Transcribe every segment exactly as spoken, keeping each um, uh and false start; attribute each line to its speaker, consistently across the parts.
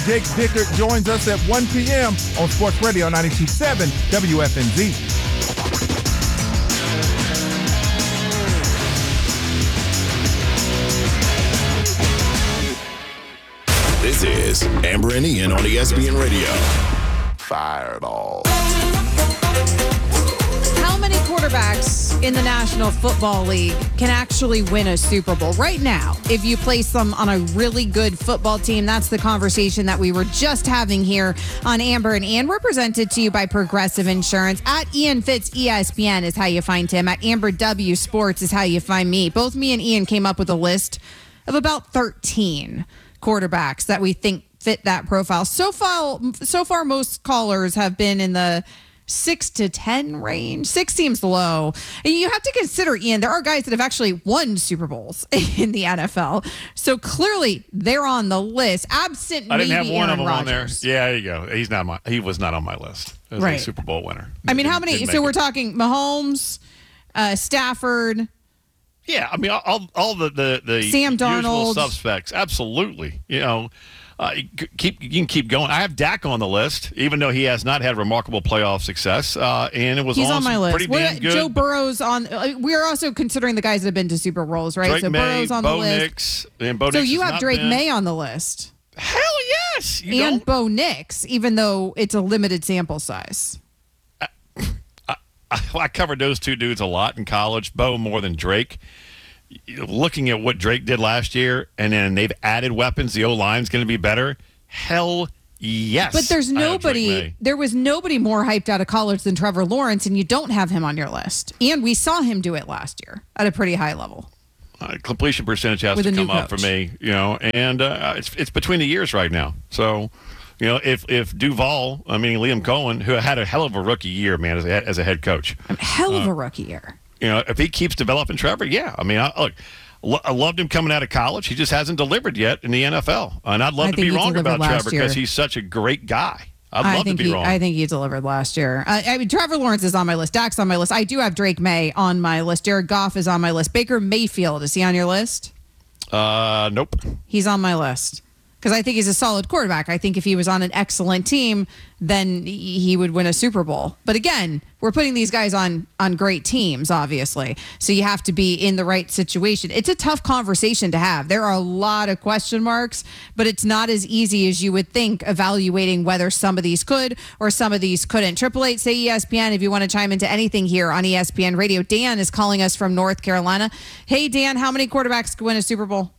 Speaker 1: Jake Dickert joins us at one p.m. on Sports Radio ninety-two point seven W F N Z.
Speaker 2: This is Amber and Ian on E S P N Radio. Fireball.
Speaker 3: How many quarterbacks in the National Football League can actually win a Super Bowl? Right now, if you place them on a really good football team, that's the conversation that we were just having here on Amber and Ian. We're presented to you by Progressive Insurance. At Ian Fitz E S P N is how you find him. At Amber W Sports is how you find me. Both me and Ian came up with a list of about thirteen quarterbacks that we think fit that profile. So far, so far, most callers have been in the six to ten range. Six seems low. And you have to consider, Ian, there are guys that have actually won Super Bowls in the N F L. So clearly they're on the list. Absent
Speaker 4: I didn't
Speaker 3: maybe
Speaker 4: have one
Speaker 3: Aaron
Speaker 4: of them
Speaker 3: Rodgers.
Speaker 4: on there. Yeah, there you go. He's not my, he was not on my list as
Speaker 3: Right.
Speaker 4: a Super Bowl winner.
Speaker 3: I mean, how
Speaker 4: Didn't-
Speaker 3: many?
Speaker 4: didn't
Speaker 3: So
Speaker 4: make
Speaker 3: we're
Speaker 4: it.
Speaker 3: talking Mahomes, uh, Stafford.
Speaker 4: Yeah, I mean, all all the the, the
Speaker 3: Sam
Speaker 4: usual
Speaker 3: Darnold.
Speaker 4: suspects. Absolutely. You know, uh, you c- keep you can keep going. I have Dak on the list, even though he has not had remarkable playoff success, uh, and it was
Speaker 3: He's
Speaker 4: on,
Speaker 3: on my
Speaker 4: some
Speaker 3: list.
Speaker 4: pretty
Speaker 3: What-
Speaker 4: damn good.
Speaker 3: Joe Burrow's on. Uh, we're also considering the guys that have been to Super Bowls, right?
Speaker 4: Drake
Speaker 3: so
Speaker 4: May,
Speaker 3: Burrow's on
Speaker 4: Bo
Speaker 3: the list.
Speaker 4: Nix, and Bo
Speaker 3: So
Speaker 4: Nix
Speaker 3: you
Speaker 4: has
Speaker 3: have
Speaker 4: not
Speaker 3: Drake
Speaker 4: been.
Speaker 3: May on the list.
Speaker 4: Hell yes, you
Speaker 3: and
Speaker 4: don't?
Speaker 3: Bo Nix, even though it's a limited sample size.
Speaker 4: I, I covered those two dudes a lot in college. Bo more than Drake. Looking at what Drake did last year, and then they've added weapons. The O line's going to be better. Hell yes.
Speaker 3: But there's
Speaker 4: I have Drake
Speaker 3: nobody,
Speaker 4: May.
Speaker 3: there was nobody more hyped out of college than Trevor Lawrence, and you don't have him on your list. And we saw him do it last year at a pretty high level.
Speaker 4: Uh, completion percentage has
Speaker 3: With
Speaker 4: to
Speaker 3: a new
Speaker 4: come up for
Speaker 3: coach.
Speaker 4: me, you know, and uh, it's it's between the years right now. So, you know, if if Duval, I mean Liam Cohen, who had a hell of a rookie year, man, as a, as a head coach,
Speaker 3: A hell of a rookie year.
Speaker 4: you know, if he keeps developing Trevor, yeah, I mean, I, look, lo- I loved him coming out of college. He just hasn't delivered yet in the N F L, and I'd love
Speaker 3: I
Speaker 4: to
Speaker 3: think
Speaker 4: be
Speaker 3: he
Speaker 4: wrong
Speaker 3: delivered
Speaker 4: about
Speaker 3: last
Speaker 4: Trevor because
Speaker 3: year.
Speaker 4: he's such a great guy. I'd
Speaker 3: I
Speaker 4: love
Speaker 3: think
Speaker 4: to be
Speaker 3: he,
Speaker 4: wrong.
Speaker 3: I think he delivered last year. I, I mean, Trevor Lawrence is on my list. Dak's on my list. I do have Drake May on my list. Jared Goff is on my list. Baker Mayfield, is he on your list?
Speaker 4: uh, nope.
Speaker 3: He's on my list because I think he's a solid quarterback. I think if he was on an excellent team, then he would win a Super Bowl. But again, we're putting these guys on on great teams, obviously. So you have to be in the right situation. It's a tough conversation to have. There are a lot of question marks, but it's not as easy as you would think evaluating whether some of these could or some of these couldn't. Triple eight say E S P N if you want to chime into anything here on E S P N Radio. Dan is calling us from North Carolina. Hey, Dan, how many quarterbacks could win a Super Bowl?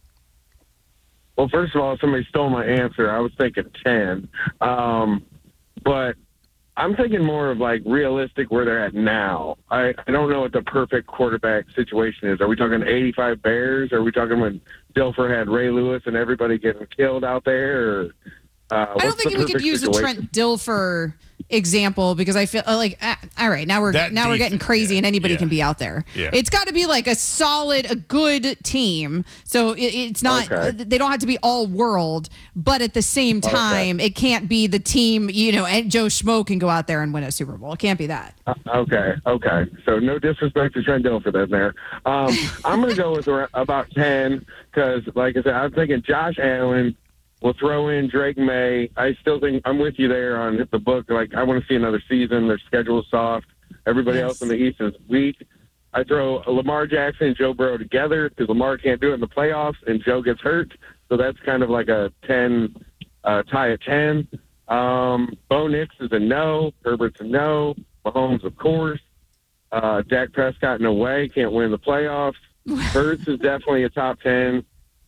Speaker 5: Well, first of all, somebody stole my answer. I was thinking ten. Um, but I'm thinking more of like realistic where they're at now. I, I don't know what the perfect quarterback situation is. Are we talking eighty-five Bears? Are we talking when Dilfer had Ray Lewis and everybody getting killed out there? Or, uh,
Speaker 3: I don't
Speaker 5: what's
Speaker 3: think
Speaker 5: the
Speaker 3: we could
Speaker 5: perfect
Speaker 3: use
Speaker 5: situation?
Speaker 3: a Trent Dilfer example because I feel uh, like uh, all right, now we're
Speaker 4: That
Speaker 3: now we're
Speaker 4: def-
Speaker 3: getting crazy
Speaker 4: yeah,
Speaker 3: and anybody
Speaker 4: yeah.
Speaker 3: can be out there.
Speaker 4: Yeah.
Speaker 3: It's got to be like a solid, a good team. So it, it's not
Speaker 5: Okay.
Speaker 3: uh, they don't have to be all world, but at the same time, it can't be the team. You know, and Joe Schmo can go out there and win a Super Bowl. It can't be that.
Speaker 5: Uh, okay, okay. So no disrespect to Trent Dilfer then there. Um, I'm going to go with ar- about ten because, like I said, I'm thinking Josh Allen. We'll throw in Drake May. I still think I'm with you there on the book. Like, I want to see another season. Their schedule is soft. Everybody
Speaker 3: Yes.
Speaker 5: else in the East is weak. I throw Lamar Jackson and Joe Burrow together because Lamar can't do it in the playoffs and Joe gets hurt. So that's kind of like a ten, uh, tie at ten. Um, Bo Nix is a no. Herbert's a no. Mahomes, of course. Uh, Dak Prescott, no way. Can't win the playoffs. Hurts is definitely a top ten.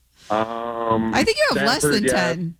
Speaker 5: Um,
Speaker 3: I think you have less
Speaker 5: Stafford,
Speaker 3: than
Speaker 5: yeah.
Speaker 3: ten.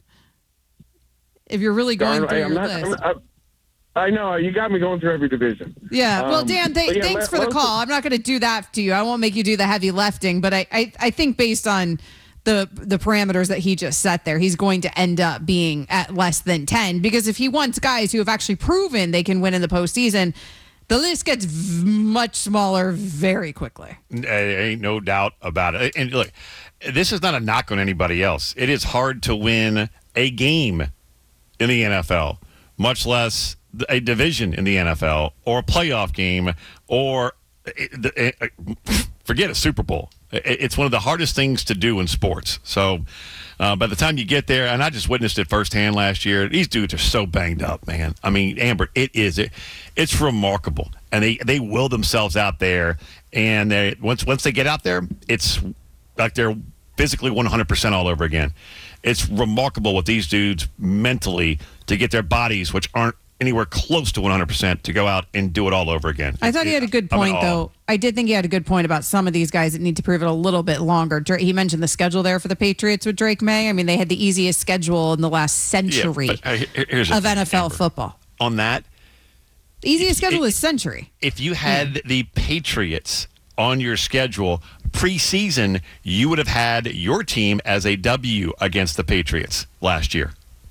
Speaker 3: If you're really going
Speaker 5: Darn-
Speaker 3: through
Speaker 5: I'm
Speaker 3: your
Speaker 5: not-
Speaker 3: list.
Speaker 5: I'm- I I know you got me going through every division.
Speaker 3: Yeah. Well,
Speaker 5: Um,
Speaker 3: Dan, th-
Speaker 5: but yeah,
Speaker 3: thanks
Speaker 5: let-
Speaker 3: for the
Speaker 5: let's-
Speaker 3: call. I'm not going to do that to you. I won't make you do the heavy lifting, but I, I, I think based on the the parameters that he just set there, he's going to end up being at less than ten because if he wants guys who have actually proven they can win in the postseason, the list gets v- much smaller very quickly.
Speaker 4: Ain't no doubt about it. And look, this is not a knock on anybody else. It is hard to win a game in the N F L, much less a division in the N F L or a playoff game or forget a Super Bowl. It's one of the hardest things to do in sports. So uh, by the time you get there, and I just witnessed it firsthand last year, these dudes are so banged up, man. I mean, Amber, it is it, it's remarkable, and they they will themselves out there, and they once once they get out there, it's like they're physically one hundred percent all over again. It's remarkable what these dudes mentally to get their bodies, which aren't anywhere close to one hundred percent, to go out and do it all over again.
Speaker 3: I thought he had a good point, though. I did think he had a good point about some of these guys that need to prove it a little bit longer. He mentioned the schedule there for the Patriots with Drake May. I mean, they had the easiest schedule in the last century
Speaker 4: yeah, but, uh, here's
Speaker 3: of
Speaker 4: thing,
Speaker 3: N F L
Speaker 4: Amber.
Speaker 3: football.
Speaker 4: On that,
Speaker 3: the easiest
Speaker 4: if,
Speaker 3: schedule
Speaker 4: if,
Speaker 3: is century.
Speaker 4: If you had mm. the Patriots on your schedule preseason, you would have had your team as a W against the Patriots last year.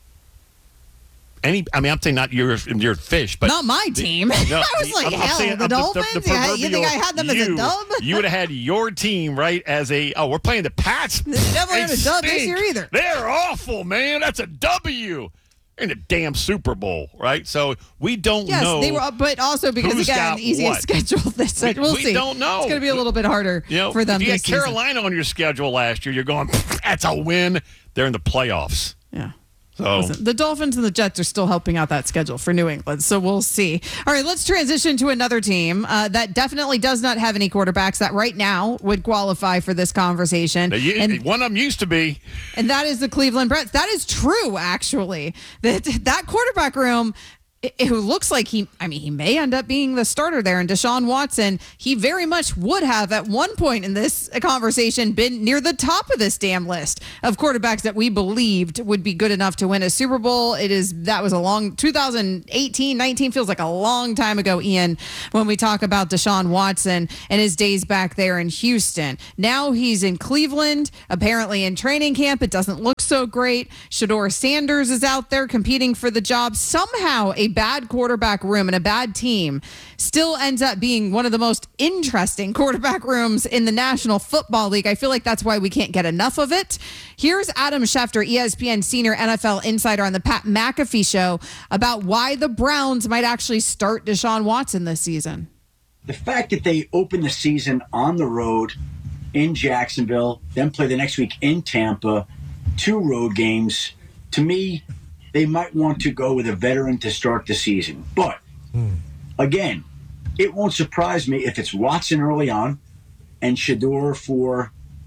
Speaker 4: Any, I mean, I'm saying not your your fish, but
Speaker 3: not my team.
Speaker 4: The, no,
Speaker 3: I was
Speaker 4: the,
Speaker 3: like,
Speaker 4: I'm,
Speaker 3: hell,
Speaker 4: I'm saying,
Speaker 3: the Dolphins.
Speaker 4: The, the, the
Speaker 3: yeah, you think I had them
Speaker 4: you,
Speaker 3: as a dub?
Speaker 4: You would have had your team right as a. Oh, we're playing the Pats.
Speaker 3: They never had a dub this year either.
Speaker 4: They're awful, man. That's a W in the damn Super Bowl, right? So we don't
Speaker 3: yes,
Speaker 4: know.
Speaker 3: Yes, they were, but also because again, the easiest
Speaker 4: what.
Speaker 3: schedule this. We, we'll
Speaker 4: we
Speaker 3: see.
Speaker 4: don't know.
Speaker 3: It's going to be a little bit harder
Speaker 4: you know,
Speaker 3: for them.
Speaker 4: If you
Speaker 3: this
Speaker 4: had Carolina
Speaker 3: season.
Speaker 4: on your schedule last year, you're going. That's a win. They're in the playoffs.
Speaker 3: Yeah.
Speaker 4: So.
Speaker 3: Listen, the Dolphins and the Jets are still helping out that schedule for New England, so we'll see. All right, let's transition to another team uh, that definitely does not have any quarterbacks that right now would qualify for this conversation.
Speaker 4: You,
Speaker 3: and,
Speaker 4: one of them used to be.
Speaker 3: And that is the Cleveland Browns. That is true, actually. That, that quarterback room, it, who looks like he, I mean, he may end up being the starter there. And Deshaun Watson, he very much would have at one point in this conversation been near the top of this damn list of quarterbacks that we believed would be good enough to win a Super Bowl. It is, that was a long, two thousand eighteen, nineteen feels like a long time ago, Ian, when we talk about Deshaun Watson and his days back there in Houston. Now he's in Cleveland, apparently in training camp. It doesn't look so great. Shedeur Sanders is out there competing for the job. Somehow a bad quarterback room and a bad team still ends up being one of the most interesting quarterback rooms in the National Football League. I feel like that's why we can't get enough of it. Here's Adam Schefter, E S P N senior N F L insider on the Pat McAfee show, about why the Browns might actually start Deshaun Watson this season.
Speaker 6: The fact that they open the season on the road in Jacksonville, then play the next week in Tampa, two road games, to me, they might want to go with a veteran to start the season. But, mm. again, it won't surprise me if it's Watson early on and Shedeur for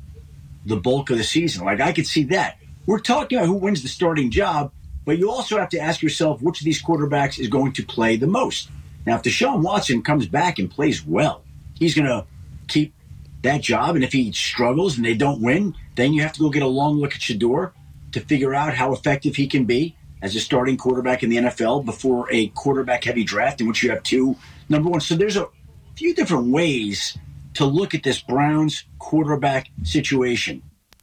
Speaker 6: the bulk of the season. Like, I could see that. We're talking about who wins the starting job, but you also have to ask yourself which of these quarterbacks is going to play the most. Now, if Deshaun Watson comes back and plays well, he's going to keep that job. And if he struggles and they don't win, then you have to go get a long look at Shedeur to figure out how effective he can be as a starting quarterback in the N F L before a quarterback-heavy draft in which you have two number one. So there's a few different ways to look at this Browns quarterback situation.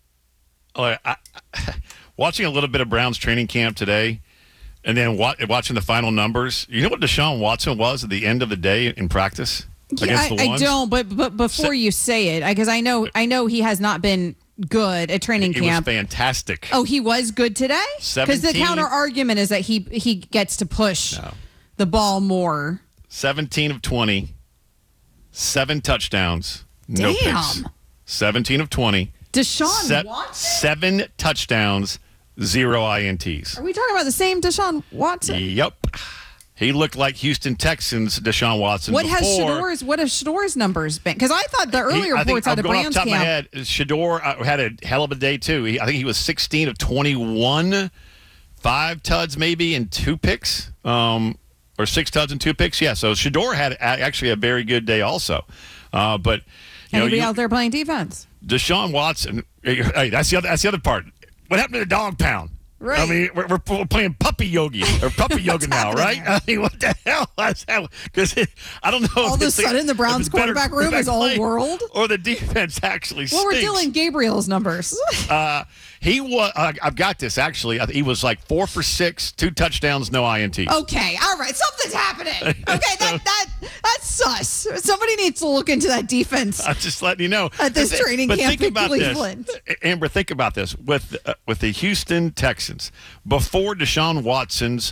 Speaker 4: Oh, I, I, watching a little bit of Browns training camp today, and then wa- watching the final numbers, you know what Deshaun Watson was at the end of the day in practice
Speaker 3: yeah,
Speaker 4: against
Speaker 3: I,
Speaker 4: the ones?
Speaker 3: I don't, but but before Se- you say it, because I, I know I know he has not been good at training
Speaker 4: he
Speaker 3: camp.
Speaker 4: He was fantastic.
Speaker 3: Oh, he was good today? Because the counter argument is that he he gets to push no. the ball more.
Speaker 4: seventeen of twenty, seven touchdowns, no
Speaker 3: Damn.
Speaker 4: picks. seventeen of twenty.
Speaker 3: Deshaun
Speaker 4: se-
Speaker 3: Watson?
Speaker 4: Seven touchdowns, zero I N Ts.
Speaker 3: Are we talking about the same Deshaun Watson?
Speaker 4: Yep. He looked like Houston Texans Deshaun Watson.
Speaker 3: What
Speaker 4: before.
Speaker 3: has Shedeur's What have Shedeur's numbers been? Because I thought the earlier
Speaker 4: he,
Speaker 3: reports
Speaker 4: out
Speaker 3: of the Browns
Speaker 4: off the top
Speaker 3: camp.
Speaker 4: Of my head, Shedeur uh, had a hell of a day too. He, I think he was sixteen of twenty-one, five tuds maybe and two picks, um, or six tuds and two picks. Yeah, so Shedeur had actually a very good day also. Uh, but you
Speaker 3: Anybody
Speaker 4: know, you,
Speaker 3: out there playing defense? Deshaun
Speaker 4: Watson. Hey, that's the other. That's the other part. What happened to the dog pound?
Speaker 3: Right.
Speaker 4: I mean, we're, we're playing puppy yogi or puppy yoga now, right? There? I mean, what the hell? Because I don't know.
Speaker 3: All of a sudden, the Browns quarterback room is all world,
Speaker 4: or the defense actually.
Speaker 3: Well,
Speaker 4: stinks.
Speaker 3: we're Dylan Gabriel's numbers.
Speaker 4: uh, he was. Uh, I've got this actually. He was like four for six, two touchdowns, no I N Ts.
Speaker 3: Okay, all right, something's happening. Okay, that that that's sus. Somebody needs to look into that defense.
Speaker 4: I'm just letting you know
Speaker 3: at this
Speaker 4: but,
Speaker 3: training
Speaker 4: but
Speaker 3: camp
Speaker 4: think
Speaker 3: in
Speaker 4: about
Speaker 3: Cleveland.
Speaker 4: This. Amber, think about this with uh, with the Houston Texans before Deshaun Watson's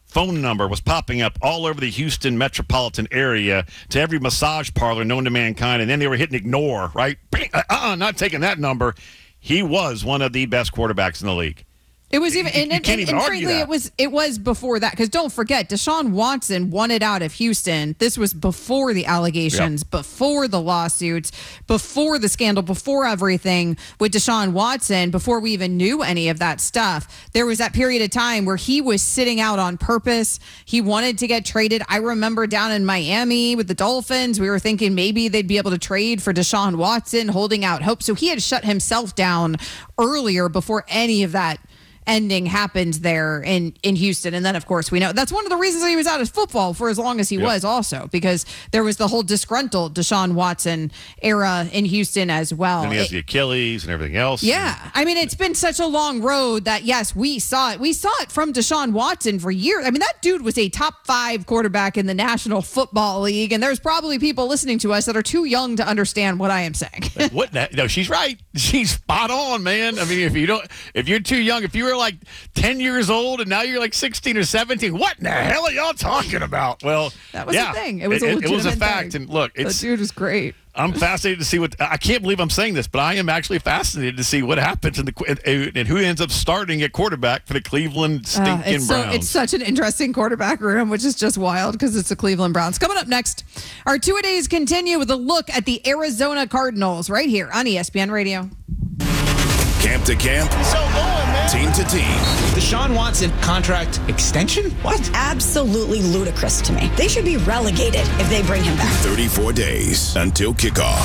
Speaker 4: phone number was popping up all over the Houston metropolitan area to every massage parlor known to mankind, and then they were hitting ignore, right? Uh-uh, not taking that number. He was one of the best quarterbacks in the league.
Speaker 3: It was even,
Speaker 4: You-
Speaker 3: and,
Speaker 4: you
Speaker 3: and,
Speaker 4: can't
Speaker 3: and,
Speaker 4: even
Speaker 3: and
Speaker 4: argue
Speaker 3: frankly,
Speaker 4: that.
Speaker 3: it was it was before that, because don't forget, Deshaun Watson wanted out of Houston. This was before the allegations,
Speaker 4: Yep.
Speaker 3: before the lawsuits, before the scandal, before everything with Deshaun Watson, before we even knew any of that stuff. There was that period of time where he was sitting out on purpose. He wanted to get traded. I remember down in Miami with the Dolphins, we were thinking maybe they'd be able to trade for Deshaun Watson, holding out hope. So he had shut himself down earlier before any of that ending happened there in, in Houston. And then, of course, we know that's one of the reasons that he was out of football for as long as he
Speaker 4: Yep.
Speaker 3: was also, because there was the whole disgruntled Deshaun Watson era in Houston as well.
Speaker 4: And he has
Speaker 3: It-
Speaker 4: the Achilles and everything else.
Speaker 3: yeah. I mean, it's been such a long road that, yes, we saw it. We saw it from Deshaun Watson for years. I mean, that dude was a top five quarterback in the National Football League. And there's probably people listening to us that are too young to understand what I am saying.
Speaker 4: What? the- No, she's right. She's spot on, man. I mean, if you don't, if you're too young, if you were like ten years old and now you're like sixteen or seventeen, what in the hell are y'all talking about? Well,
Speaker 3: That was
Speaker 4: yeah,
Speaker 3: a thing. It was a
Speaker 4: it, it was a
Speaker 3: legitimate
Speaker 4: fact.
Speaker 3: thing.
Speaker 4: And look,
Speaker 3: That
Speaker 4: it's.
Speaker 3: dude was great.
Speaker 4: I'm fascinated to see what. I can't believe I'm saying this, but I am actually fascinated to see what happens in the and who ends up starting at quarterback for the Cleveland
Speaker 3: Uh,
Speaker 4: stinking
Speaker 3: it's, so,
Speaker 4: Browns.
Speaker 3: it's such an interesting quarterback room, which is just wild because it's the Cleveland Browns. Coming up next, our two-a-days continue with a look at the Arizona Cardinals right here on E S P N Radio.
Speaker 2: Camp to camp, team to team.
Speaker 7: Deshaun Watson contract extension? What?
Speaker 8: Absolutely ludicrous to me. They should be relegated if they bring him back.
Speaker 2: thirty-four days until kickoff.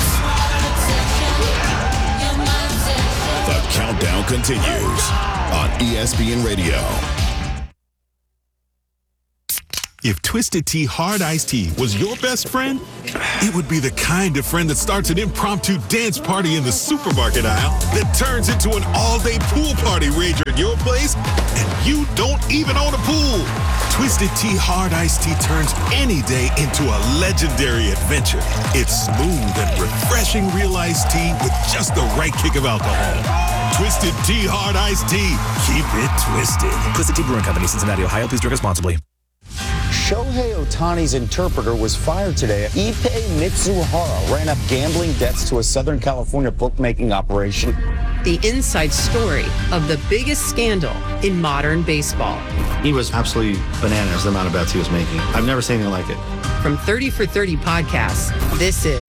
Speaker 2: The countdown continues on E S P N Radio.
Speaker 9: If Twisted Tea Hard Iced Tea was your best friend, it would be the kind of friend that starts an impromptu dance party in the supermarket aisle that turns into an all-day pool party rager at your place, and you don't even own a pool. Twisted Tea Hard Iced Tea turns any day into a legendary adventure. It's smooth and refreshing real iced tea with just the right kick of alcohol. Twisted Tea Hard Iced Tea. Keep it twisted.
Speaker 10: Twisted Tea Brewing Company, Cincinnati, Ohio. Please drink responsibly.
Speaker 11: Shohei Ohtani's interpreter was fired today. Ippei Mitsuhara ran up gambling debts to a Southern California bookmaking operation.
Speaker 12: The inside story of the biggest scandal in modern baseball.
Speaker 13: He was absolutely bananas, the amount of bets he was making. I've never seen anything like it.
Speaker 12: From thirty for thirty podcasts, this is...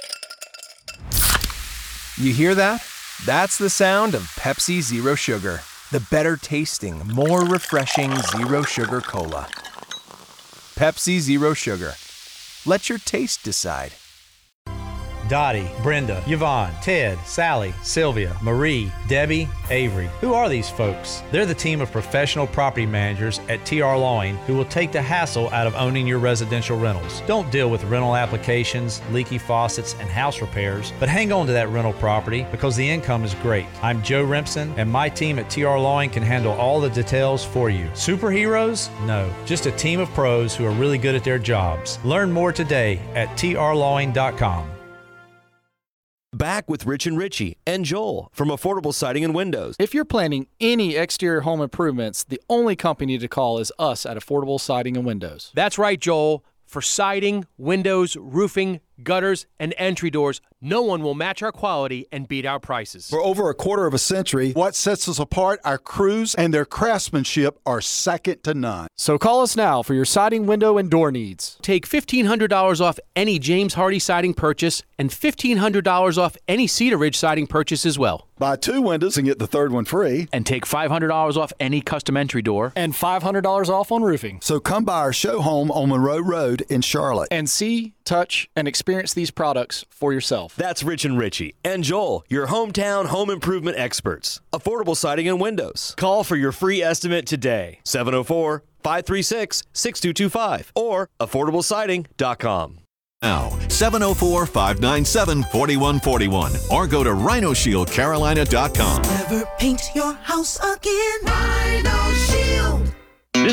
Speaker 14: You hear that? That's the sound of Pepsi Zero Sugar. The better tasting, more refreshing Zero Sugar Cola. Pepsi Zero Sugar. Let your taste decide.
Speaker 15: Dottie, Brenda, Yvonne, Ted, Sally, Sylvia, Marie, Debbie, Avery. Who are these folks? They're the team of professional property managers at T R Lawing who will take the hassle out of owning your residential rentals. Don't deal with rental applications, leaky faucets, and house repairs, but hang on to that rental property because the income is great. I'm Joe Rimpson, and my team at T R Lawing can handle all the details for you. Superheroes? No, just a team of pros who are really good at their jobs. Learn more today at T R lawing dot com.
Speaker 16: Back with Rich and Richie and Joel from Affordable Siding and Windows.
Speaker 17: If you're planning any exterior home improvements, the only company to call is us at Affordable Siding and Windows.
Speaker 18: That's right, Joel. For siding, windows, roofing, gutters, and entry doors, no one will match our quality and beat our prices.
Speaker 19: For over a quarter of a century, what sets us apart, our crews and their craftsmanship are second to none.
Speaker 17: So call us now for your siding, window, and door needs.
Speaker 18: Take fifteen hundred dollars off any James Hardy siding purchase and fifteen hundred dollars off any Cedar Ridge siding purchase as well.
Speaker 19: Buy two windows and get the third one free.
Speaker 18: And take five hundred dollars off any custom entry door.
Speaker 17: And five hundred dollars off on roofing.
Speaker 19: So come by our show home on Monroe Road in Charlotte.
Speaker 17: And see, touch, and experience these products for yourself.
Speaker 16: That's Rich and Richie and Joel, your hometown home improvement experts. Affordable Siding and Windows. Call for your free estimate today. seven oh four, five three six, six two two five or affordable siding dot com.
Speaker 20: Now, seven oh four, five nine seven, four one four one or go to rhino shield carolina dot com.
Speaker 21: Never paint your house again. Rhino Shield.
Speaker 22: This is Daryl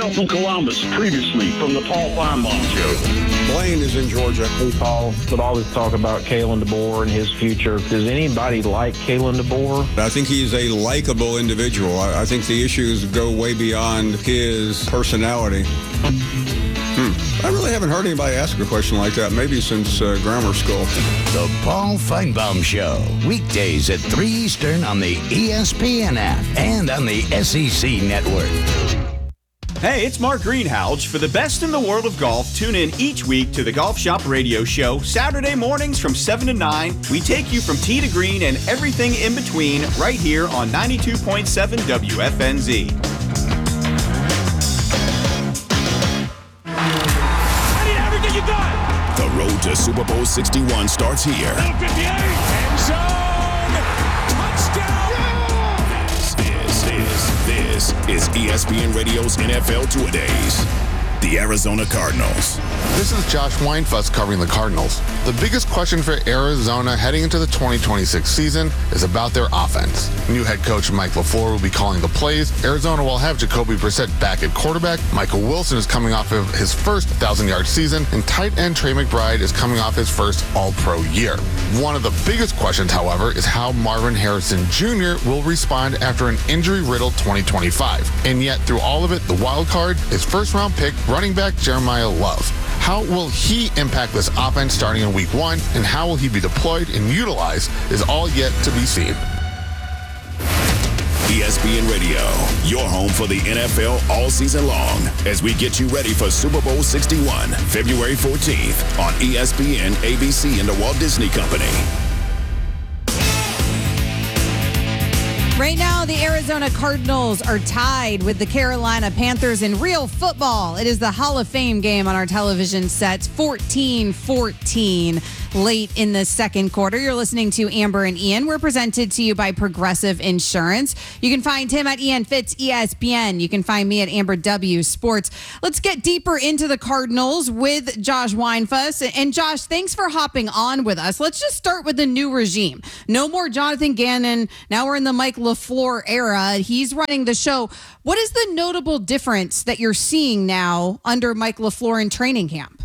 Speaker 21: Kyle from Columbus, previously from the Paul Feinbaum Show.
Speaker 22: Blaine is in Georgia.
Speaker 23: Hey, Paul, would always talk about Kalen DeBoer and his future. Does anybody like Kalen DeBoer?
Speaker 22: I think he's a likable individual. I, I think the issues go way beyond his personality. Hmm. I really haven't heard anybody ask a question like that, maybe since uh, grammar school.
Speaker 24: The Paul Feinbaum Show, weekdays at three Eastern on the E S P N app and on the S E C Network.
Speaker 25: Hey, it's Mark Greenhalgh. For the best in the world of golf, tune in each week to the Golf Shop Radio Show, Saturday mornings from seven to nine. We take you from tee to green and everything in between right here on ninety-two point seven W F N Z.
Speaker 2: The road to Super Bowl sixty-one starts here.
Speaker 9: End zone! Touchdown!
Speaker 2: This is, this is E S P N Radio's N F L Two Days. The Arizona Cardinals.
Speaker 26: This is Josh Weinfuss covering the Cardinals. The biggest question for Arizona heading into the twenty twenty-six season is about their offense. New head coach Mike LaFleur will be calling the plays. Arizona will have Jacoby Brissett back at quarterback. Michael Wilson is coming off of his first one thousand-yard season, and tight end Trey McBride is coming off his first All-Pro year. One of the biggest questions, however, is how Marvin Harrison Junior will respond after an injury-riddled twenty twenty-five. And yet, through all of it, the wild card is first-round pick running back Jeremiah Love. How will he impact this offense starting in week one, and how will he be deployed and utilized is all yet to be seen.
Speaker 2: E S P N Radio, your home for the N F L all season long, as we get you ready for Super Bowl sixty-one, February fourteenth on E S P N, A B C, and the Walt Disney Company.
Speaker 3: Right now, the Arizona Cardinals are tied with the Carolina Panthers in real football. It is the Hall of Fame game on our television sets, fourteen fourteen. Late in the second quarter. You're listening to Amber and Ian. We're presented to you by Progressive Insurance. You can find him at Ian Fitz E S P N. You can find me at Amber W Sports. Let's get deeper into the Cardinals with Josh Weinfuss. And Josh, thanks for hopping on with us. Let's just start with the new regime. No more Jonathan Gannon. Now we're in the Mike LaFleur era. He's running the show. What is the notable difference that you're seeing now under Mike LaFleur in training camp?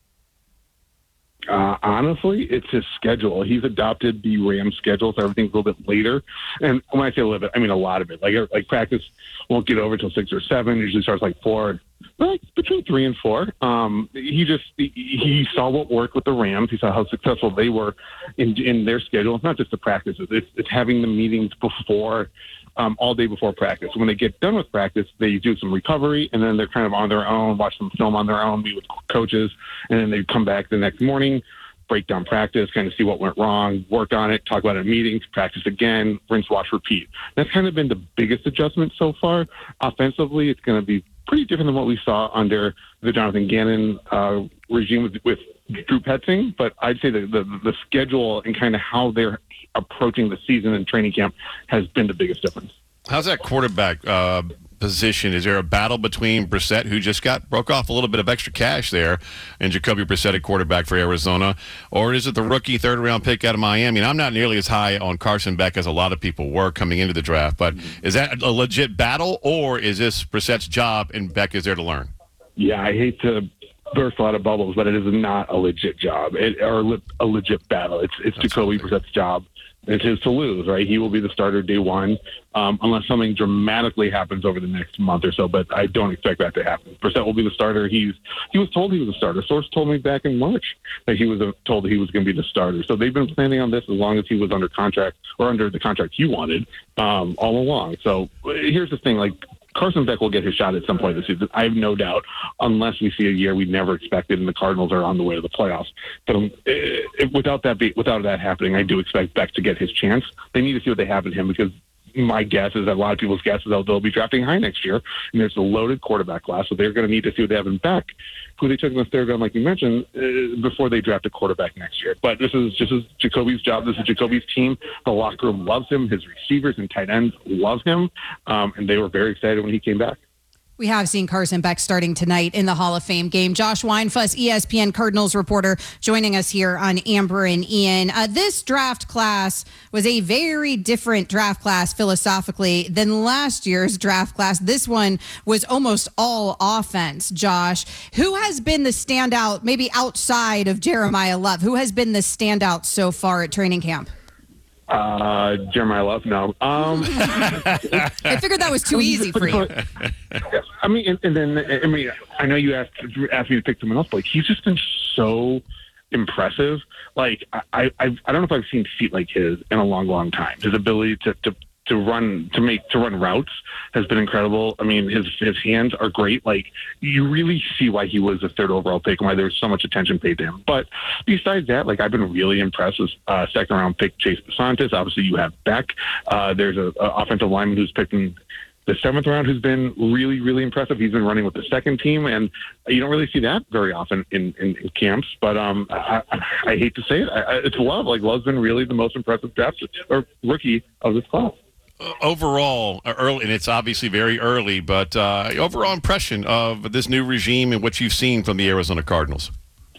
Speaker 5: Uh, honestly, it's his schedule. He's adopted the Rams schedule, so everything's a little bit later. And when I say a little bit, I mean a lot of it. Like like practice won't get over till six or seven. Usually starts like four, like between three and four. Um, he just he, he saw what worked with the Rams. He saw how successful they were in in their schedule. It's not just the practices. It's, it's having the meetings before. Um, all day before practice. When they get done with practice, they do some recovery, and then they're kind of on their own, watch some film on their own, meet with coaches, and then they come back the next morning, break down practice, kind of see what went wrong, work on it, talk about it in meetings, practice again, rinse, wash, repeat. That's kind of been the biggest adjustment so far. Offensively, it's going to be pretty different than what we saw under the Jonathan Gannon uh, regime with, with Drew Petzing, but I'd say that the, the schedule and kind of how they're approaching the season and training camp has been the biggest difference.
Speaker 4: How's that quarterback uh, position? Is there a battle between Brissett, who just got broke off a little bit of extra cash there, and Jacoby Brissett at quarterback for Arizona? Or is it the rookie third-round pick out of Miami? And I'm not nearly as high on Carson Beck as a lot of people were coming into the draft, but is that a legit battle, or is this Brissett's job and Beck is there to learn?
Speaker 5: Yeah, I hate to burst a lot of bubbles, but it is not a legit job it, or a legit battle. It's it's Jacoby Brissett's job. It's his to lose, right? He will be the starter day one, um, unless something dramatically happens over the next month or so. But I don't expect that to happen. Brissett will be the starter. He's he was told he was a starter. Source told me back in March that he was a, told that he was going to be the starter. So they've been planning on this as long as he was under contract or under the contract he wanted um, all along. So here's the thing, like. Carson Beck will get his shot at some point this season. I have no doubt, unless we see a year we never expected and the Cardinals are on the way to the playoffs. But um, if, without that be, without that happening, I do expect Beck to get his chance. They need to see what they have in him, because my guess is that a lot of people's guess is that they'll be drafting high next year, and there's a loaded quarterback class, so they're going to need to see what they have in Beck, who they took in the third round, like you mentioned, uh, before they draft a quarterback next year. But this is this is Jacoby's job. This is Jacoby's team. The locker room loves him. His receivers and tight ends love him, um, and they were very excited when he came back.
Speaker 3: We have seen Carson Beck starting tonight in the Hall of Fame game. Josh Weinfuss, E S P N Cardinals reporter, joining us here on Amber and Ian. Uh, this draft class was a very different draft class philosophically than last year's draft class. This one was almost all offense, Josh. Who has been the standout, maybe outside of Jeremiah Love? Who has been the standout so far at training camp?
Speaker 5: Uh, Jeremiah Love, no. Um,
Speaker 3: I figured that was too easy for you.
Speaker 5: I mean, and, and then, I mean, I know you asked asked me to pick someone else, but like, he's just been so impressive. Like, I, I, I don't know if I've seen feet like his in a long, long time. His ability to, to, to run, to make, to run routes has been incredible. I mean, his, his hands are great. Like, you really see why he was the third overall pick and why there's so much attention paid to him. But besides that, like, I've been really impressed with uh, second round pick Chase DeSantis. Obviously, you have Beck. Uh, there's a, a offensive lineman who's picked in the seventh round who's been really, really impressive. He's been running with the second team, and you don't really see that very often in, in, in camps. But um, I, I, I hate to say it, I, it's Love. Like, Love's been really the most impressive draft or rookie of this class.
Speaker 4: Overall, early, and it's obviously very early, but uh, overall impression of this new regime and what you've seen from the Arizona Cardinals?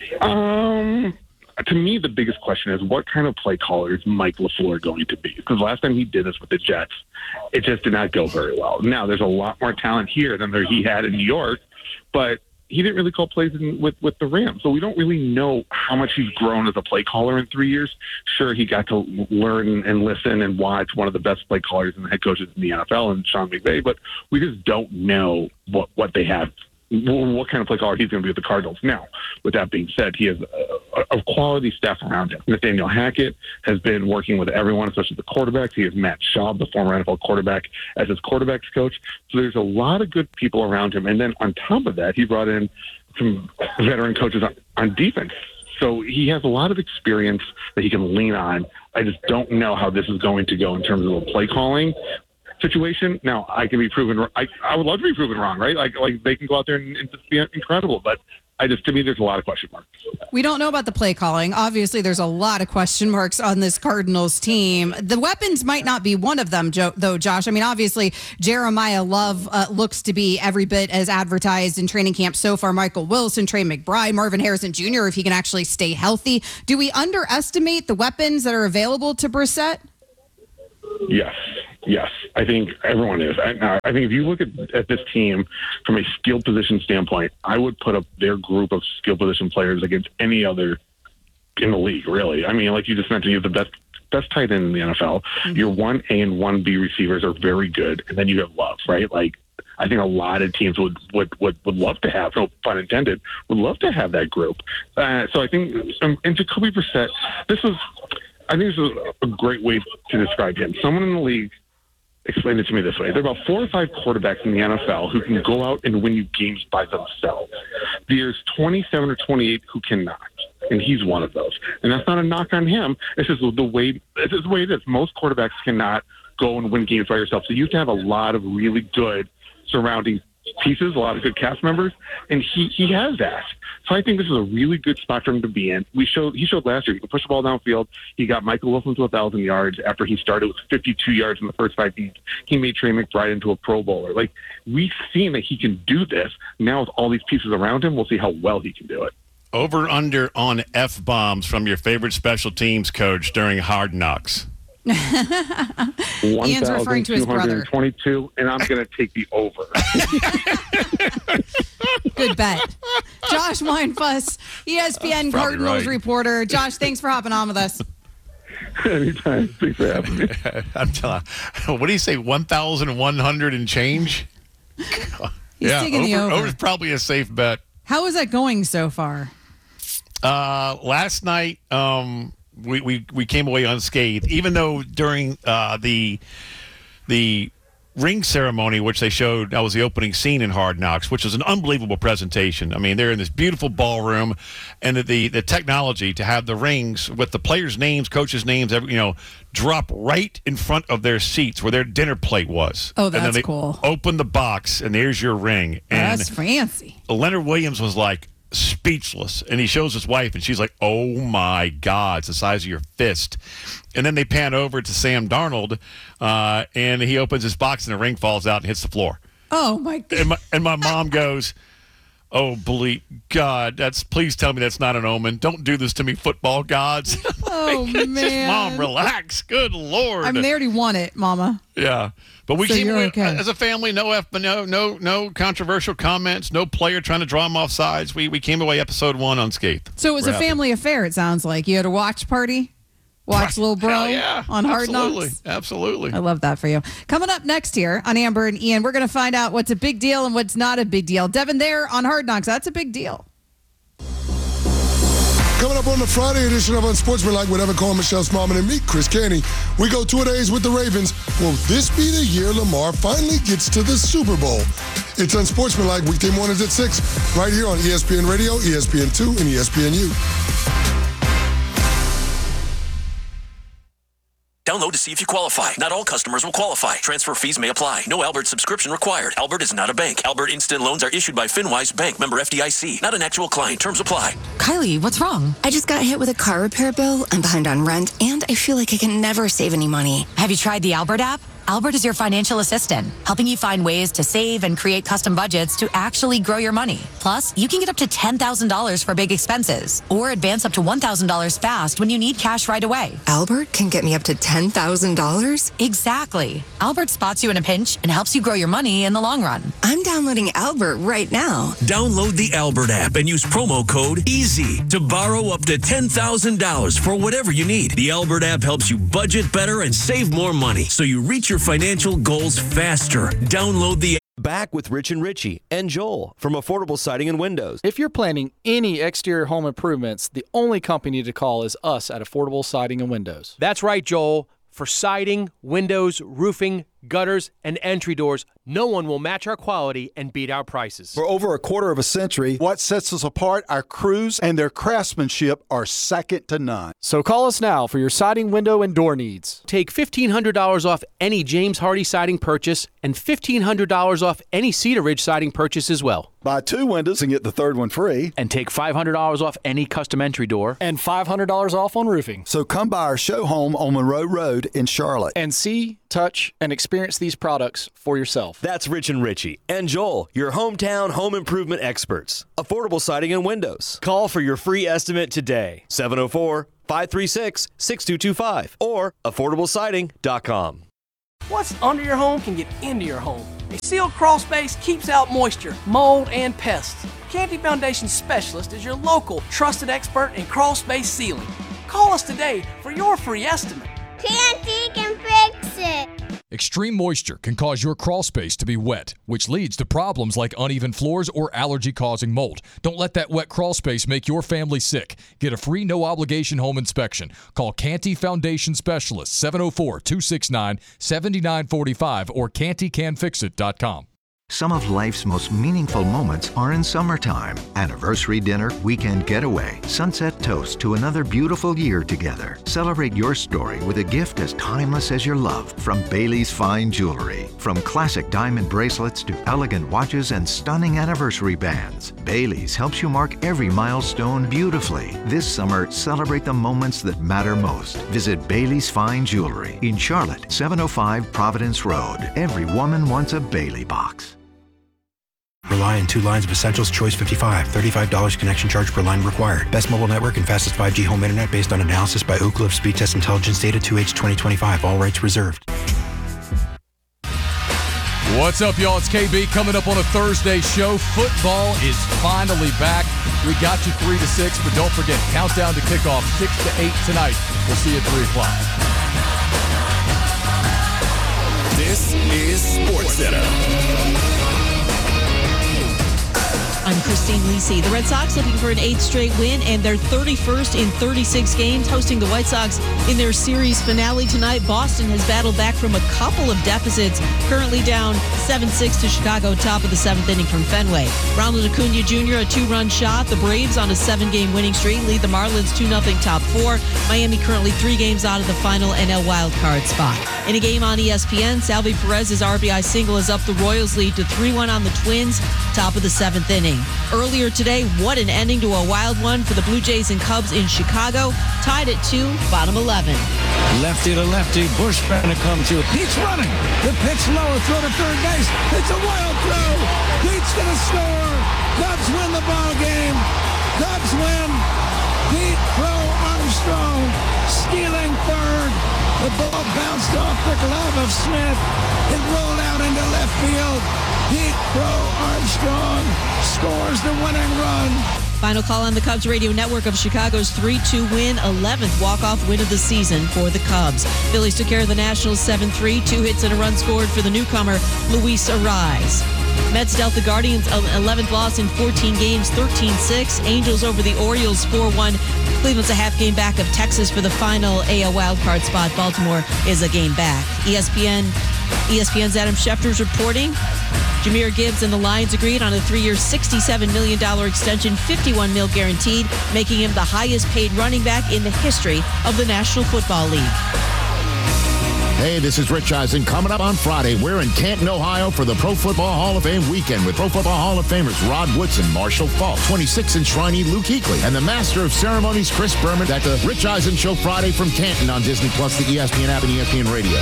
Speaker 5: Um, to me, the biggest question is what kind of play caller is Mike LaFleur going to be? Because last time he did this with the Jets, it just did not go very well. Now, there's a lot more talent here than there he had in New York, but he didn't really call plays in, with, with the Rams. So we don't really know how much he's grown as a play caller in three years. Sure, he got to learn and listen and watch one of the best play callers and head coaches in the N F L and Sean McVay, but we just don't know what, what they have, what kind of play caller he's going to be with the Cardinals. Now, with that being said, he has a, a quality staff around him. Nathaniel Hackett has been working with everyone, especially the quarterbacks. He has Matt Schaub, the former N F L quarterback, as his quarterbacks coach. So there's a lot of good people around him. And then on top of that, he brought in some veteran coaches on, on defense. So he has a lot of experience that he can lean on. I just don't know how this is going to go in terms of the play calling situation. Now, I can be proven. I I would love to be proven wrong, right? Like like they can go out there and, and just be incredible, but I just to me there's a lot of question marks.
Speaker 3: We don't know about the play calling. Obviously, there's a lot of question marks on this Cardinals team. The weapons might not be one of them, Joe, though, Josh. I mean, obviously, Jeremiah Love uh, looks to be every bit as advertised in training camp so far. Michael Wilson, Trey McBride, Marvin Harrison Junior, if he can actually stay healthy. Do we underestimate the weapons that are available to Brissett?
Speaker 5: Yes. Yes, I think everyone is. I, I think if you look at, at this team from a skill position standpoint, I would put up their group of skill position players against any other in the league, really. I mean, like you just mentioned, you have the best best tight end in the N F L. Mm-hmm. Your one A and one B receivers are very good, and then you have Love, right? Like, I think a lot of teams would would, would, would love to have, no pun intended, would love to have that group. Uh, so I think, um, and Jacoby Brissett, this was, I think this is a great way to describe him. Someone in the league explained it to me this way. There are about four or five quarterbacks in the N F L who can go out and win you games by themselves. There's twenty-seven or twenty-eight who cannot, and he's one of those. And that's not a knock on him. It's just the way, it's just the way it is. Most quarterbacks cannot go and win games by yourself. So you have to have a lot of really good surrounding pieces, a lot of good cast members, and he, he has that. So I think this is a really good spot for him to be in. We showed he showed last year he could push the ball downfield. He got Michael Wilson to a thousand yards after he started with fifty-two yards in the first five games. He made Trey McBride into a Pro Bowler. Like, we've seen that he can do this. Now with all these pieces around him, we'll see how well he can do it.
Speaker 4: Over under on F bombs from your favorite special teams coach during Hard Knocks.
Speaker 3: Ian's referring to his brother.
Speaker 5: twenty-two, and I'm going to take the over.
Speaker 3: Good bet. Josh Weinfuss, E S P N Cardinals
Speaker 4: right.
Speaker 3: reporter. Josh, thanks for hopping on with us.
Speaker 5: Anytime. Thanks for having me.
Speaker 4: I'm telling you, what do you say, one thousand one hundred and change?
Speaker 3: He's
Speaker 4: yeah,
Speaker 3: taking the over.
Speaker 4: Over's probably a safe bet.
Speaker 3: How is that going so far?
Speaker 4: Uh, last night, um, we, we, we came away unscathed, even though during uh, the the ring ceremony, which they showed, that was the opening scene in Hard Knocks, which was an unbelievable presentation. I mean, they're in this beautiful ballroom, and the, the the technology to have the rings with the players' names, coaches' names, every, you know, drop right in front of their seats where their dinner plate was.
Speaker 3: Oh, that's
Speaker 4: and then they
Speaker 3: cool.
Speaker 4: Open the box, and there's your ring. And
Speaker 3: that's fancy.
Speaker 4: Leonard Williams was like speechless, and he shows his wife, and she's like, oh my God, it's the size of your fist. And then they pan over to Sam Darnold, uh, and he opens his box, and the ring falls out and hits the floor.
Speaker 3: Oh, my God.
Speaker 4: And my, and my mom goes, oh, bleep, God, that's please tell me that's not an omen. Don't do this to me, football gods.
Speaker 3: Oh,
Speaker 4: Just,
Speaker 3: man.
Speaker 4: Mom, relax. Good Lord.
Speaker 3: I mean, they already won it, Mama.
Speaker 4: Yeah. But we
Speaker 3: So
Speaker 4: came
Speaker 3: you're
Speaker 4: away
Speaker 3: okay.
Speaker 4: as a family, no F, no, no, no controversial comments, no player trying to draw him off sides. We we came away episode one unscathed.
Speaker 3: So it was
Speaker 4: We're
Speaker 3: a
Speaker 4: happy.
Speaker 3: family affair, it sounds like. You had a watch party? Watch Little Bro
Speaker 4: Hell yeah.
Speaker 3: on Hard
Speaker 4: Absolutely.
Speaker 3: Knocks?
Speaker 4: Absolutely.
Speaker 3: I love that for you. Coming up next here on Amber and Ian, we're going to find out what's a big deal and what's not a big deal. Devin there on Hard Knocks. That's a big deal.
Speaker 1: Coming up on the Friday edition of Unsportsmanlike with Evan Cohen, Michelle Smallman, and me, Chris Caney, we go two-a-days with the Ravens. Will this be the year Lamar finally gets to the Super Bowl? It's Unsportsmanlike weekday mornings at six, right here on E S P N Radio, E S P N two, and E S P N U.
Speaker 6: Download to see if you qualify. Not all customers will qualify. Transfer fees may apply. No Albert subscription required. Albert is not a bank. Albert Instant Loans are issued by FinWise Bank, member F D I C. Not an actual client. Terms apply.
Speaker 7: Kylie, what's wrong? I just got hit with a car repair bill. I'm behind on rent, and I feel like I can never save any money.
Speaker 8: Have you tried the Albert app? Albert is your financial assistant, helping you find ways to save and create custom budgets to actually grow your money. Plus, you can get up to ten thousand dollars for big expenses or advance up to one thousand dollars fast when you need cash right away.
Speaker 7: Albert can get me up to ten thousand dollars?
Speaker 8: Exactly. Albert spots you in a pinch and helps you grow your money in the long run.
Speaker 7: I'm downloading Albert right now.
Speaker 10: Download the Albert app and use promo code EASY to borrow up to ten thousand dollars for whatever you need. The Albert app helps you budget better and save more money so you reach your financial goals faster. Download the
Speaker 16: Back with Rich and Richie and Joel from Affordable Siding and Windows.
Speaker 17: If you're planning any exterior home improvements, the only company to call is us at Affordable Siding and Windows.
Speaker 18: That's right, Joel. For siding, windows, roofing, gutters, and entry doors, no one will match our quality and beat our prices.
Speaker 19: For over a quarter of a century, what sets us apart, our crews and their craftsmanship are second to none.
Speaker 17: So call us now for your siding, window, and door needs. Take fifteen hundred dollars off any James Hardy siding purchase and fifteen hundred dollars off any Cedar Ridge siding purchase as well.
Speaker 19: Buy two windows and get the third one free.
Speaker 17: And take five hundred dollars off any custom entry door. And five hundred dollars off on roofing.
Speaker 19: So come by our show home on Monroe Road in Charlotte.
Speaker 17: And see, touch, and experience these products for yourself.
Speaker 16: That's Rich and Richie and Joel, your hometown home improvement experts. Affordable Siding and Windows. Call for your free estimate today. seven oh four, five three six, six two two five or affordable siding dot com.
Speaker 11: What's under your home can get into your home. A sealed crawl space keeps out moisture, mold, and pests. Canty Foundation Specialist is your local trusted expert in crawl space sealing. Call us today for your free estimate.
Speaker 27: Canty can fix it.
Speaker 28: Extreme moisture can cause your crawl space to be wet, which leads to problems like uneven floors or allergy-causing mold. Don't let that wet crawl space make your family sick. Get a free no-obligation home inspection. Call Canty Foundation Specialist, seven oh four, two six nine, seven nine four five or canty can fix it dot com.
Speaker 29: Some of life's most meaningful moments are in summertime. Anniversary dinner, weekend getaway, sunset toast to another beautiful year together. Celebrate your story with a gift as timeless as your love from Bailey's Fine Jewelry. From classic diamond bracelets to elegant watches and stunning anniversary bands, Bailey's helps you mark every milestone beautifully. This summer, celebrate the moments that matter most. Visit Bailey's Fine Jewelry in Charlotte, seven oh five Providence Road. Every woman wants a Bailey box.
Speaker 30: Rely on two lines of Essentials Choice fifty-five. thirty-five dollars connection charge per line required. Best mobile network and fastest five G home internet based on analysis by Ookla of Speed Test Intelligence Data two H twenty twenty-five. All rights reserved.
Speaker 28: What's up, y'all? It's K B coming up on a Thursday show. Football is finally back. We got you three to six, but don't forget, countdown to kickoff six to eight tonight. We'll see you at three o'clock.
Speaker 2: This is SportsCenter.
Speaker 31: I'm Christine Lisi. The Red Sox looking for an eighth straight win and their thirty-first in thirty-six games, hosting the White Sox in their series finale tonight. Boston has battled back from a couple of deficits, currently down seven six to Chicago, top of the seventh inning from Fenway. Ronald Acuna Junior, a two-run shot. The Braves on a seven-game winning streak lead the Marlins two nothing top four. Miami currently three games out of the final N L wildcard spot. In a game on E S P N, Salvi Perez's R B I single has upped the Royals' lead to three one on the Twins, top of the seventh inning. Earlier today, what an ending to a wild one for the Blue Jays and Cubs in Chicago, tied at two, bottom eleven.
Speaker 9: Lefty to lefty. Bush trying to come through. Pete's running. The pitch low. Throw to third base. It's a wild throw. Pete's going to score. Cubs win the ball game. Cubs win. Pete Crow Armstrong stealing third. The ball bounced off the glove of Smith. It rolled out into left field. Pete Crow Armstrong scores the winning run.
Speaker 31: Final call on the Cubs radio network of Chicago's three two win, eleventh walk-off win of the season for the Cubs. Phillies took care of the Nationals seven three, two hits and a run scored for the newcomer, Luis Arraez. Mets dealt the Guardians an eleventh loss in fourteen games, thirteen six. Angels over the Orioles four one. Cleveland's a half game back of Texas for the final A L wildcard spot. Baltimore is a game back. E S P N, E S P N's Adam Schefter's reporting. Jahmyr Gibbs and the Lions agreed on a three-year, sixty-seven million dollars extension, fifty-one mil guaranteed, making him the highest-paid running back in the history of the National Football League.
Speaker 12: Hey, this is Rich Eisen. Coming up on Friday, we're in Canton, Ohio for the Pro Football Hall of Fame weekend with Pro Football Hall of Famers Rod Woodson, Marshall Falk, twenty-six-inch Shriney Luke Kuechly, and the Master of Ceremonies Chris Berman at the Rich Eisen Show Friday from Canton on Disney Plus, the E S P N app, and E S P N Radio.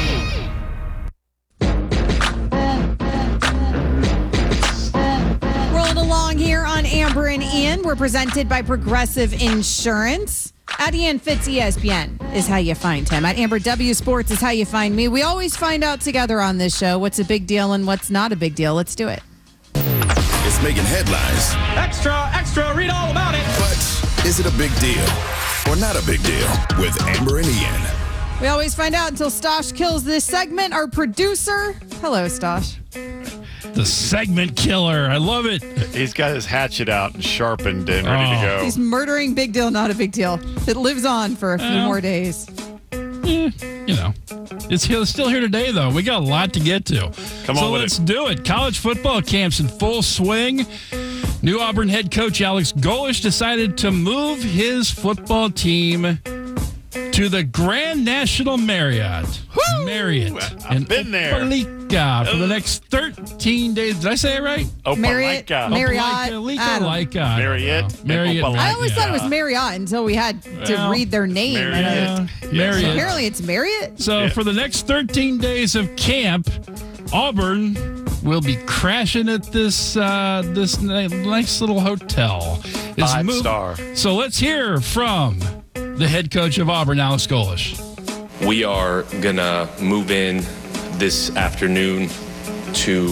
Speaker 3: Along here on Amber and Ian, we're presented by Progressive Insurance. At Ian Fitz, E S P N is how you find him. At Amber W Sports is how you find me. We always find out together on this show what's a big deal and what's not a big deal. Let's do it.
Speaker 2: It's making headlines.
Speaker 13: Extra, extra, read all about it.
Speaker 2: But is it a big deal or not a big deal with Amber and Ian?
Speaker 3: We always find out until Stosh kills this segment. Our producer. Hello, Stosh.
Speaker 14: The segment killer. I love it.
Speaker 4: He's got his hatchet out and sharpened and ready
Speaker 14: Oh.
Speaker 4: to go.
Speaker 3: He's murdering big deal, not a big deal. It lives on for a few
Speaker 14: Well,
Speaker 3: more days.
Speaker 14: Eh, you know, it's here, still here today, though. We got a lot to get to.
Speaker 4: Come
Speaker 14: so
Speaker 4: on with
Speaker 14: let's
Speaker 4: it.
Speaker 14: do it. College football camp's in full swing. New Auburn head coach Alex Golesh decided to move his football team to the Grand National Marriott. Woo! Marriott.
Speaker 4: I've
Speaker 14: in
Speaker 4: been there.
Speaker 14: Opelika for the next thirteen days. Did I say it right?
Speaker 3: Marriott,
Speaker 4: Opelika.
Speaker 3: Marriott,
Speaker 14: Opelika,
Speaker 3: I don't know.
Speaker 14: Opelika.
Speaker 4: Marriott.
Speaker 14: Marriott.
Speaker 3: I always
Speaker 14: Opelika.
Speaker 3: thought it was Marriott until we had to
Speaker 14: Well,
Speaker 3: read their name.
Speaker 4: Marriott.
Speaker 3: And, uh,
Speaker 14: Yeah, Marriott.
Speaker 3: Apparently it's Marriott.
Speaker 14: So
Speaker 4: Yeah.
Speaker 14: for the next thirteen days of camp, Auburn will be crashing at this uh, this ni- nice little hotel. It's
Speaker 4: Five
Speaker 14: mov-
Speaker 4: star.
Speaker 14: So let's hear from the head coach of Auburn, Alex Golesh.
Speaker 15: We are going to move in this afternoon to